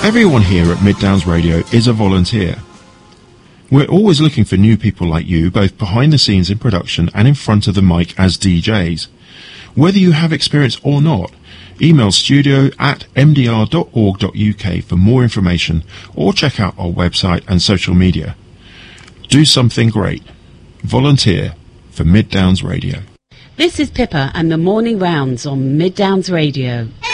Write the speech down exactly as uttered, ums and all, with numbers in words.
Everyone here at Mid Downs Radio is a volunteer. We're always looking for new people like you, both behind the scenes in production and in front of the mic as D Js. Whether you have experience or not, email studio at m d r dot org dot u k for more information or check out our website and social media. Do something great. Volunteer for Mid Downs Radio. This is Pippa and the Morning Rounds on Mid Downs Radio.